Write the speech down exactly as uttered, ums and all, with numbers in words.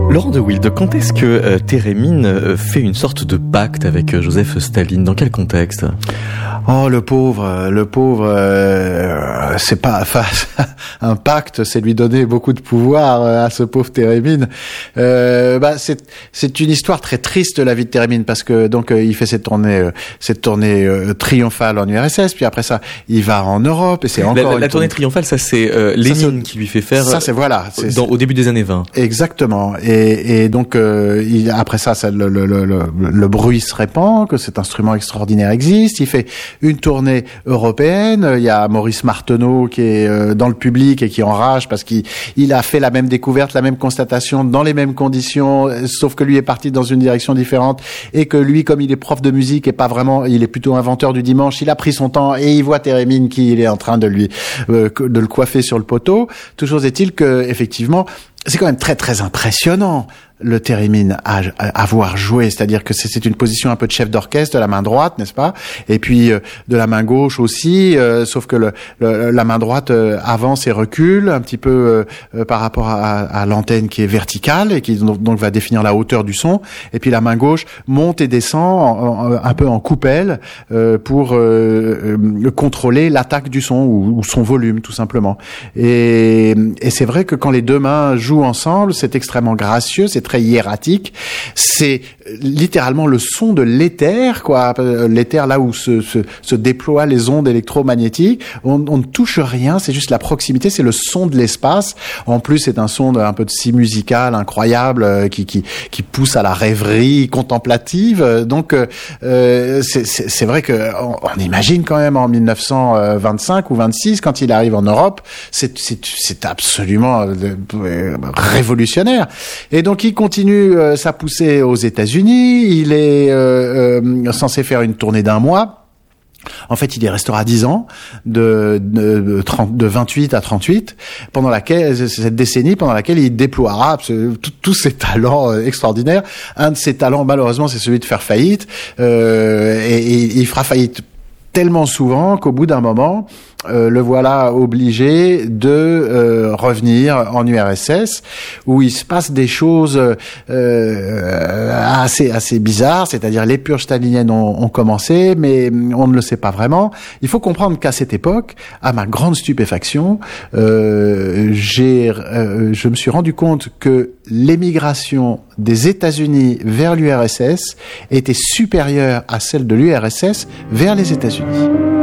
Laurent de Wilde, quand est-ce que euh, Térémine euh, fait une sorte de pacte avec euh, Joseph Staline? Dans quel contexte? Oh, le pauvre, le pauvre, euh, c'est pas, enfin, un pacte, c'est lui donner beaucoup de pouvoir à ce pauvre Térémine. Euh, bah, c'est, c'est une histoire très triste, la vie de Térémine, parce que donc euh, il fait cette tournée, euh, cette tournée euh, triomphale en U R S S, puis après ça, il va en Europe, et c'est encore la, la, une la tournée triomphale, ça c'est euh, Lénine qui lui fait faire. Ça c'est voilà, c'est, dans, au début des années vingt. Exactement. Et, et donc euh, il, après ça, ça le, le, le, le, le bruit se répand, que cet instrument extraordinaire existe. Il fait une tournée européenne. Il y a Maurice Marteneau qui est euh, dans le public et qui enrage parce qu'il il a fait la même découverte, la même constatation dans les mêmes conditions, sauf que lui est parti dans une direction différente et que lui, comme il est prof de musique et pas vraiment, il est plutôt inventeur du dimanche, il a pris son temps et il voit Térémine qui il est en train de lui euh, de le coiffer sur le poteau. Toujours est-il que effectivement, c'est quand même très très impressionnant le Térémine à, à avoir joué, c'est-à-dire que c'est, c'est une position un peu de chef d'orchestre de la main droite, n'est-ce pas? Et puis euh, de la main gauche aussi, euh, sauf que le, le, la main droite euh, avance et recule un petit peu euh, par rapport à, à l'antenne qui est verticale et qui donc, donc va définir la hauteur du son. Et puis la main gauche monte et descend en, en, un peu en coupelle euh, pour euh, euh, contrôler l'attaque du son ou, ou son volume tout simplement. Et, et c'est vrai que quand les deux mains jouent ensemble, c'est extrêmement gracieux, c'est très hiératique, c'est littéralement le son de l'éther, quoi, l'éther là où se, se, se déploient les ondes électromagnétiques. On, on ne touche rien, c'est juste la proximité, c'est le son de l'espace. En plus, c'est un son de, un peu de si musical, incroyable, euh, qui, qui, qui pousse à la rêverie contemplative. Donc, euh, c'est, c'est, c'est vrai que on, on imagine quand même en mille neuf cent vingt-cinq ou vingt-six, quand il arrive en Europe, c'est, c'est, c'est absolument euh, révolutionnaire. Et donc, il continue euh, sa poussée aux États-Unis. Il est euh, euh, censé faire une tournée d'un mois. En fait, il y restera dix ans, de, de, de, trente, de vingt-huit à trente-huit, pendant laquelle, cette décennie pendant laquelle il déploiera tous ses talents extraordinaires. Un de ses talents, malheureusement, c'est celui de faire faillite. Euh, et, et il fera faillite tellement souvent qu'au bout d'un moment, Euh, le voilà obligé de euh, revenir en U R S S, où il se passe des choses euh, assez assez bizarres, c'est-à-dire les purges staliniennes ont, ont commencé, mais on ne le sait pas vraiment. Il faut comprendre qu'à cette époque, à ma grande stupéfaction, euh, j'ai, euh, je me suis rendu compte que l'émigration des États-Unis vers l'U R S S était supérieure à celle de l'U R S S vers les États-Unis.